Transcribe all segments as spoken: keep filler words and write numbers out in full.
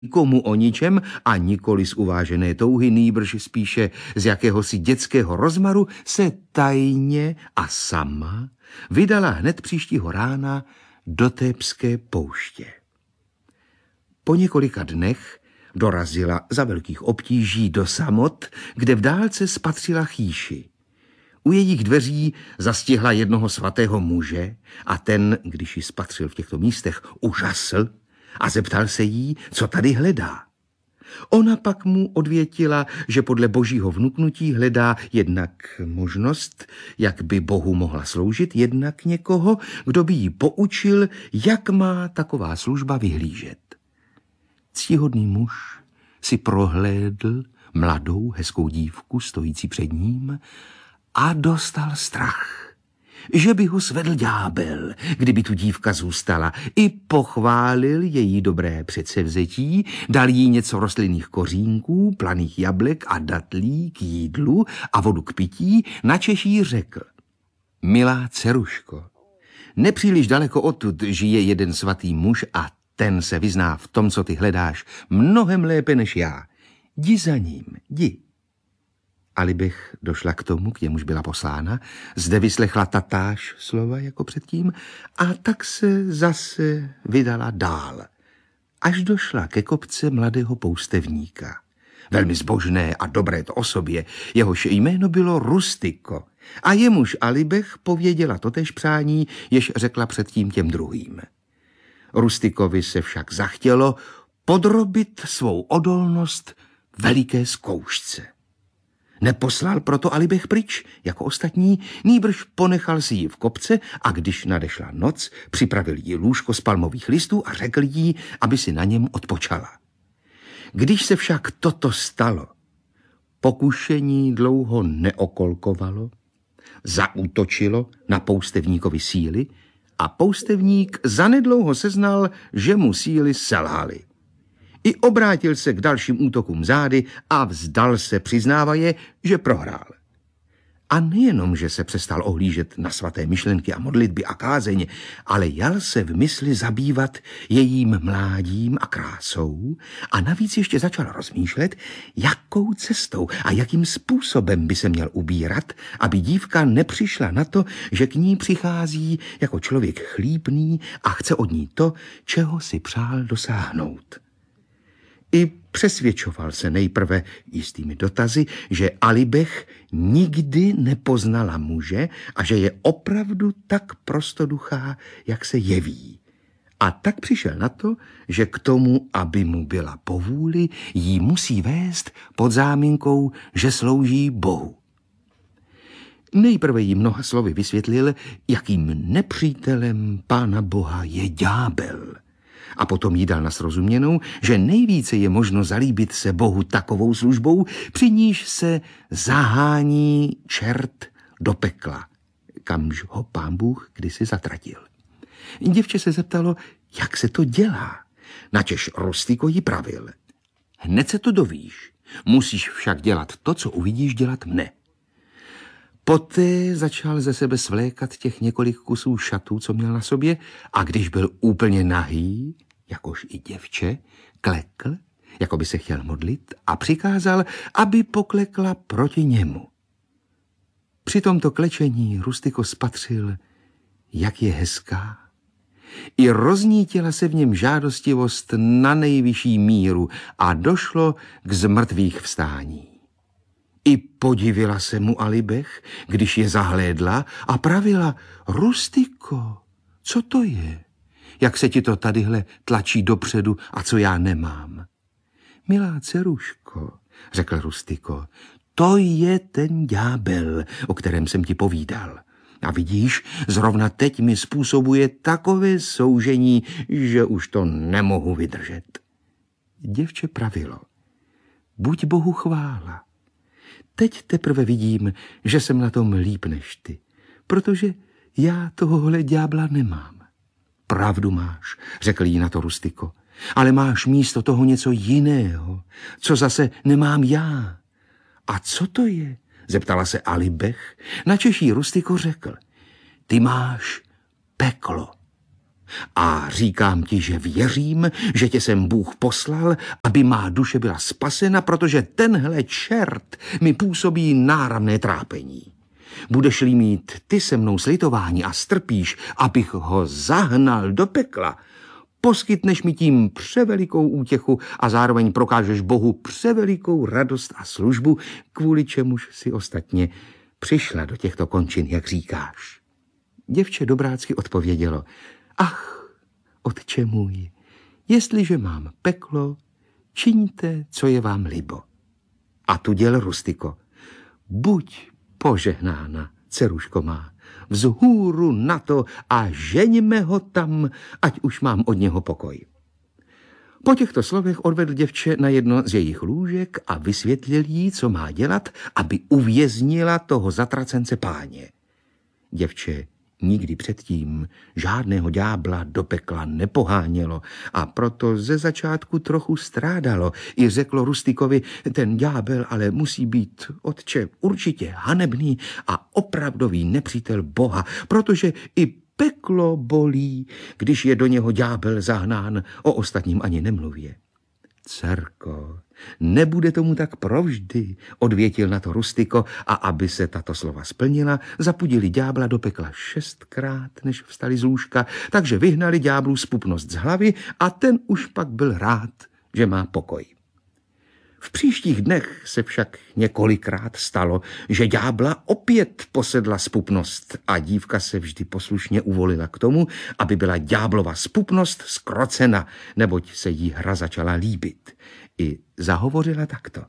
Komu o ničem a nikoli z uvážené touhy, nýbrž spíše z jakéhosi dětského rozmaru, se tajně a sama vydala hned příštího rána do Thébské pouště. Po několika dnech dorazila za velkých obtíží do Samot, kde v dálce spatřila chýši. U jejich dveří zastihla jednoho svatého muže a ten, když ji spatřil v těchto místech, užasl a zeptal se jí, co tady hledá. Ona pak mu odvětila, že podle božího vnuknutí hledá jednak možnost, jak by Bohu mohla sloužit, jednak někoho, kdo by jí poučil, jak má taková služba vyhlížet. Ctihodný muž si prohlédl mladou, hezkou dívku stojící před ním a dostal strach, že by ho svedl ďábel, kdyby tu dívka zůstala. I pochválil její dobré předsevzetí, dal jí něco rostlinných kořínků, planých jablek a datlí k jídlu a vodu k pití, načež jí řekl: milá dceruško, nepříliš daleko odtud žije jeden svatý muž a ten se vyzná v tom, co ty hledáš, mnohem lépe než já. Jdi za ním, jdi. Alibech došla k tomu, k němuž byla poslána, zde vyslechla tatáž slova jako předtím a tak se zase vydala dál, až došla ke kopce mladého poustevníka. Velmi zbožné a dobré to osobě, jehož jméno bylo Rustiko a jemuž Alibech pověděla totéž přání, jež řekla předtím těm druhým. Rustikovi se však zachtělo podrobit svou odolnost veliké zkoušce. Neposlal proto Alibech pryč, jako ostatní, nýbrž ponechal si ji v kopce a když nadešla noc, připravil jí lůžko z palmových listů a řekl jí, aby si na něm odpočala. Když se však toto stalo, pokušení dlouho neokolkovalo, zaútočilo na poustevníkovi síly a poustevník zanedlouho seznal, že mu síly selhaly. I obrátil se k dalším útokům zády a vzdal se, přiznávaje, že prohrál. A nejenom, že se přestal ohlížet na svaté myšlenky a modlitby a kázeň, ale jal se v mysli zabývat jejím mládím a krásou a navíc ještě začal rozmýšlet, jakou cestou a jakým způsobem by se měl ubírat, aby dívka nepřišla na to, že k ní přichází jako člověk chlípný a chce od ní to, čeho si přál dosáhnout. I přesvědčoval se nejprve jistými dotazy, že Alibech nikdy nepoznala muže a že je opravdu tak prostoduchá, jak se jeví. A tak přišel na to, že k tomu, aby mu byla povůli, jí musí vést pod záminkou, že slouží Bohu. Nejprve jí mnoha slovy vysvětlil, jakým nepřítelem Pána Boha je ďábel. A potom jí dal na srozuměnou, že nejvíce je možno zalíbit se Bohu takovou službou, při níž se zahání čert do pekla, kamž ho Pán Bůh kdysi zatratil. Děvče se zeptalo, jak se to dělá, načež Rustiko jí pravil: hned se to dovíš, musíš však dělat to, co uvidíš dělat mne. Poté začal ze sebe svlékat těch několik kusů šatů, co měl na sobě, a když byl úplně nahý, jakož i děvče, klekl, jako by se chtěl modlit, a přikázal, aby poklekla proti němu. Při tomto klečení Rustiko spatřil, jak je hezká. I roznítila se v něm žádostivost na nejvyšší míru a došlo k zmrtvých vstání. I podivila se mu Alibech, když je zahlédla a pravila: Rustiko, co to je? Jak se ti to tadyhle tlačí dopředu a co já nemám? Milá dceruško, řekl Rustiko, to je ten ďábel, o kterém jsem ti povídal. A vidíš, zrovna teď mi způsobuje takové soužení, že už to nemohu vydržet. Děvče pravilo: buď Bohu chvála. Teď teprve vidím, že jsem na tom líp než ty, protože já tohohle ďábla nemám. Pravdu máš, řekl jí na to Rustiko, ale máš místo toho něco jiného, co zase nemám já. A co to je? Zeptala se Alibech, načež jí Rustiko řekl: ty máš peklo. A říkám ti, že věřím, že tě jsem Bůh poslal, aby má duše byla spasena, protože tenhle čert mi působí náramné trápení. Budeš-li mít ty se mnou slitování a strpíš, abych ho zahnal do pekla, poskytneš mi tím převelikou útěchu a zároveň prokážeš Bohu převelikou radost a službu, kvůli čemuž si ostatně přišla do těchto končin, jak říkáš. Děvče dobrácky odpovědělo: Ach, otče můj, jestliže mám peklo, čiňte, co je vám libo. A tu děl Rustiko: Buď požehnána, dceruško má, vzhůru na to a ženíme ho tam, ať už mám od něho pokoj. Po těchto slovech odvedl děvče na jedno z jejich lůžek a vysvětlil jí, co má dělat, aby uvěznila toho zatracence páně. Děvče nikdy předtím žádného ďábla do pekla nepohánělo a proto ze začátku trochu strádalo. I řeklo Rustikovi: ten ďábel ale musí být, otče, určitě hanebný a opravdový nepřítel Boha, protože i peklo bolí, když je do něho ďábel zahnán, o ostatním ani nemluvě. Dcerko, nebude tomu tak provždy, odvětil na to Rustiko, a aby se tato slova splnila, zapudili ďábla do pekla šestkrát, než vstali z lůžka, takže vyhnali ďáblu zpupnost z hlavy a ten už pak byl rád, že má pokoj. V příštích dnech se však několikrát stalo, že ďábla opět posedla zpupnost a dívka se vždy poslušně uvolila k tomu, aby byla ďáblova zpupnost zkrocena, neboť se jí hra začala líbit. I zahovořila takto: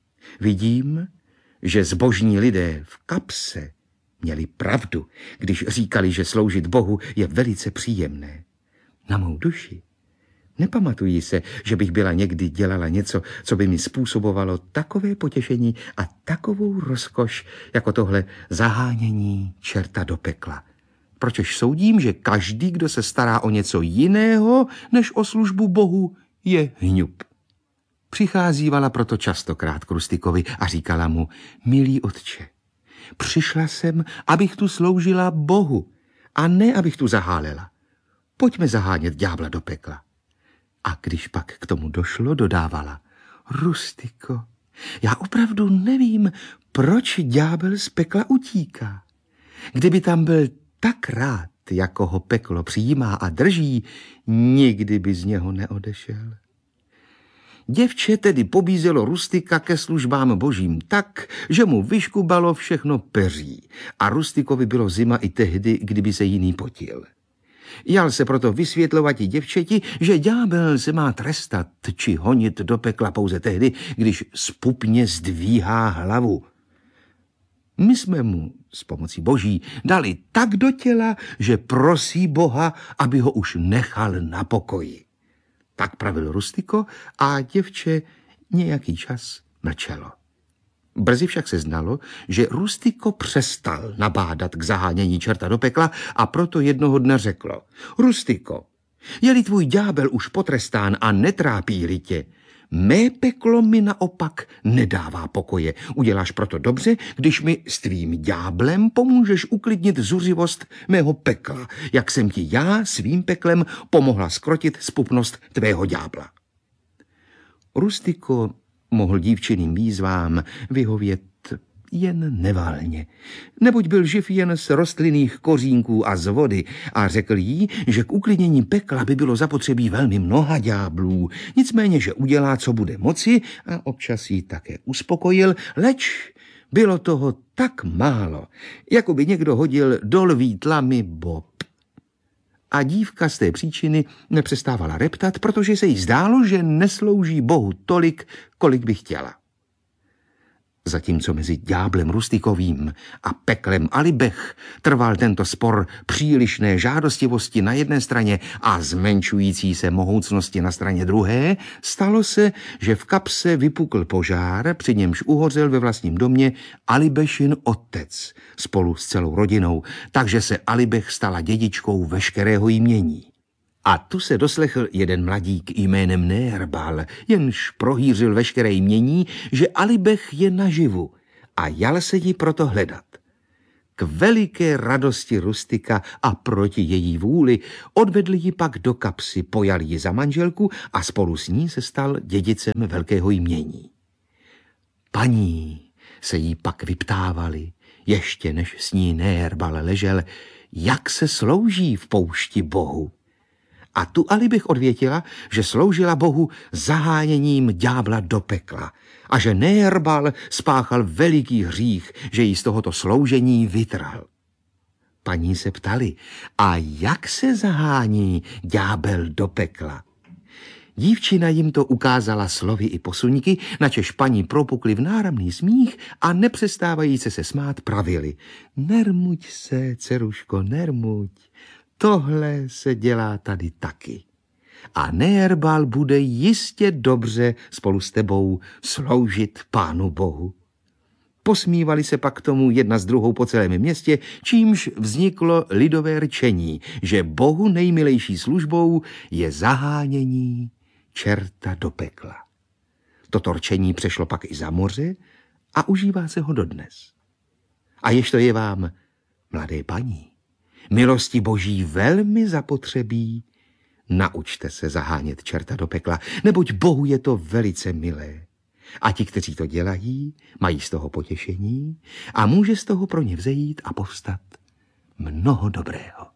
Vidím, že zbožní lidé v kapse měli pravdu, když říkali, že sloužit Bohu je velice příjemné. Na mou duši nepamatuji se, že bych byla někdy dělala něco, co by mi způsobovalo takové potěšení a takovou rozkoš, jako tohle zahánění čerta do pekla. Pročež soudím, že každý, kdo se stará o něco jiného, než o službu Bohu, je hňup. Přicházívala proto častokrát k Rustikovi a říkala mu: Milý otče, přišla jsem, abych tu sloužila Bohu, a ne, abych tu zahálela. Pojďme zahánět ďábla do pekla. A když pak k tomu došlo, dodávala: Rustiko, já opravdu nevím, proč ďábel z pekla utíká. Kdyby tam byl tak rád, jako ho peklo přijímá a drží, nikdy by z něho neodešel. Děvče tedy pobízelo Rustika ke službám božím tak, že mu vyškubalo všechno peří a Rustikovi bylo zima i tehdy, kdyby se jiný potil. Jal se proto vysvětlovat i děvčeti, že ďábel se má trestat či honit do pekla pouze tehdy, když zpupně zdvíhá hlavu. My jsme mu s pomocí boží dali tak do těla, že prosí Boha, aby ho už nechal na pokoji. Tak pravil Rustiko a děvče nějaký čas mlčelo. Brzy však se znalo, že Rustiko přestal nabádat k zahánění čerta do pekla a proto jednoho dne řeklo: Rustiko, je-li tvůj ďábel už potrestán a netrápí-li tě, mé peklo mi naopak nedává pokoje. Uděláš proto dobře, když mi s tvým ďáblem pomůžeš uklidnit zuřivost mého pekla, jak jsem ti já svým peklem pomohla skrotit zpupnost tvého ďábla. Rustiko mohl dívčiným výzvám vyhovět jen nevalně, neboť byl živ jen z rostlinných kořínků a z vody a řekl jí, že k uklidnění pekla by bylo zapotřebí velmi mnoha ďáblů, nicméně, že udělá, co bude moci, a občas jí také uspokojil, leč bylo toho tak málo, jako by někdo hodil do lví tlamy bob. A dívka z té příčiny nepřestávala reptat, protože se jí zdálo, že neslouží Bohu tolik, kolik by chtěla. Zatímco mezi ďáblem Rustikovým a peklem Alibech trval tento spor přílišné žádostivosti na jedné straně a zmenšující se mohoucnosti na straně druhé, stalo se, že v kapse vypukl požár, při němž uhořel ve vlastním domě Alibešin otec spolu s celou rodinou, takže se Alibech stala dědičkou veškerého jmění. A tu se doslechl jeden mladík jménem Nérbal, jenž prohýřil veškeré jmění, že Alibech je naživu a jal se jí proto hledat. K veliké radosti Rustika a proti její vůli odvedli ji pak do kapsy, pojali ji za manželku a spolu s ní se stal dědicem velkého jmění. Paní se jí pak vyptávali, ještě než s ní Neherbal ležel, jak se slouží v poušti Bohu. A tu Ali bych odvětila, že sloužila Bohu zaháněním ďábla do pekla a že Neherbal spáchal veliký hřích, že ji z tohoto sloužení vytrhl. Paní se ptali, a jak se zahání ďábel do pekla? Dívčina jim to ukázala slovy i posuňky, načež paní propukli v náramný smích a nepřestávajíce se smát pravili. Nermuď se, dceruško, nermuď. Tohle se dělá tady taky. A Neherbal bude jistě dobře spolu s tebou sloužit Pánu Bohu. Posmívali se pak tomu jedna s druhou po celém městě, čímž vzniklo lidové rčení, že Bohu nejmilejší službou je zahánění čerta do pekla. Toto rčení přešlo pak i za moře a užívá se ho dodnes. A jež to je vám, mladé paní, milosti Boží velmi zapotřebí, naučte se zahánět čerta do pekla, neboť Bohu je to velice milé. A ti, kteří to dělají, mají z toho potěšení a může z toho pro ně vzejít a povstat mnoho dobrého.